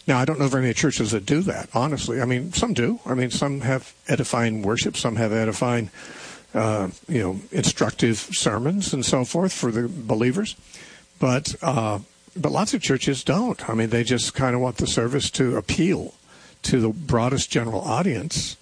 Now, I don't know very many churches that do that, honestly. I mean, some do. I mean, some have edifying worship, some have edifying, instructive sermons and so forth for the believers. But lots of churches don't. I mean, they just kind of want the service to appeal to the broadest general audience,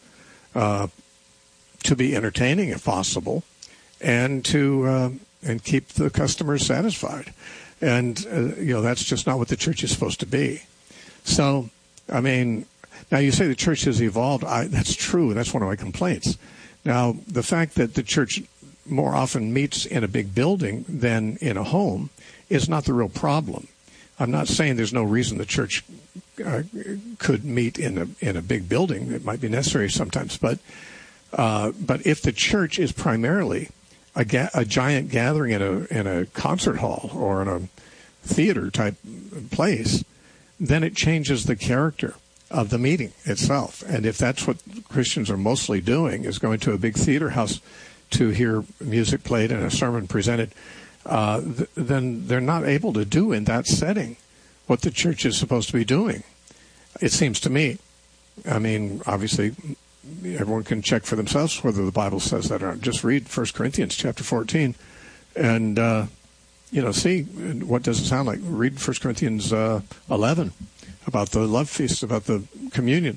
to be entertaining if possible, and to and keep the customers satisfied. And that's just not what the church is supposed to be. So, I mean, now you say the church has evolved. That's true, and that's one of my complaints. Now, the fact that the church more often meets in a big building than in a home is not the real problem. I'm not saying there's no reason the church could meet in a big building. It might be necessary sometimes, but if the church is primarily a giant gathering in a concert hall or in a theater type place, then it changes the character of the meeting itself. And if that's what Christians are mostly doing, is going to a big theater house to hear music played and a sermon presented, then they're not able to do in that setting what the church is supposed to be doing, it seems to me. I mean, obviously, everyone can check for themselves whether the Bible says that or not. Just read 1 Corinthians chapter 14 and, see what does it sound like. Read 1 Corinthians 11 about the love feast, about the communion.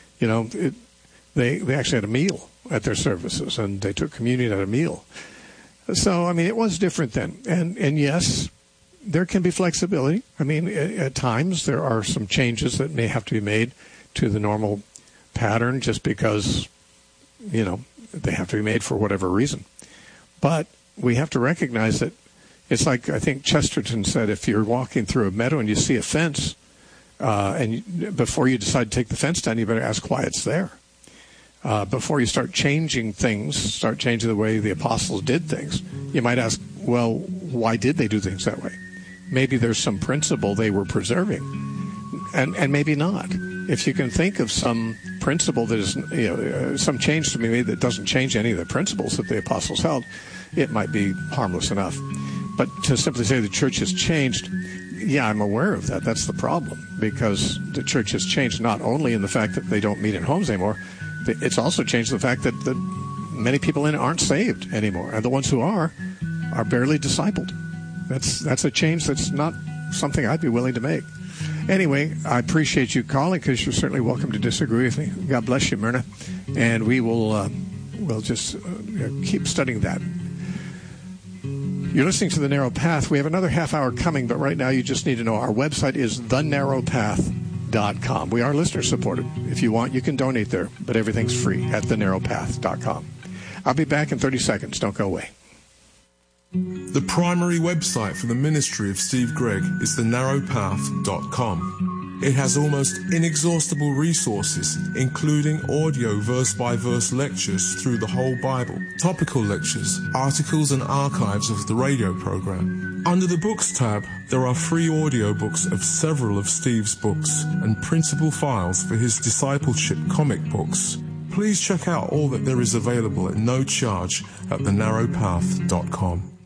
They actually had a meal at their services, and they took communion at a meal. So, I mean, it was different then. And yes, there can be flexibility. I mean, at times there are some changes that may have to be made to the normal pattern just because, they have to be made for whatever reason. But we have to recognize that it's like, I think Chesterton said, if you're walking through a meadow and you see a fence, before you decide to take the fence down, you better ask why it's there. Before you start changing things, start changing the way the apostles did things, you might ask, well, why did they do things that way? Maybe there's some principle they were preserving, and maybe not. If you can think of some principle that is, some change to be made that doesn't change any of the principles that the apostles held, it might be harmless enough. But to simply say the church has changed, yeah, I'm aware of that. That's the problem, because the church has changed not only in the fact that they don't meet in homes anymore, it's also changed the fact that many people in it aren't saved anymore, and the ones who are barely discipled. That's a change that's not something I'd be willing to make. Anyway, I appreciate you calling, because you're certainly welcome to disagree with me. God bless you, Myrna, and we will we'll just keep studying that. You're listening to The Narrow Path. We have another half hour coming, but right now you just need to know our website is thenarrowpath.com. We are listener supported. If you want, you can donate there, but everything's free at thenarrowpath.com. I'll be back in 30 seconds. Don't go away. The primary website for the ministry of Steve Gregg is thenarrowpath.com. It has almost inexhaustible resources, including audio verse-by-verse lectures through the whole Bible, topical lectures, articles and archives of the radio program. Under the Books tab, there are free audiobooks of several of Steve's books and printable files for his discipleship comic books. Please check out all that there is available at no charge at thenarrowpath.com.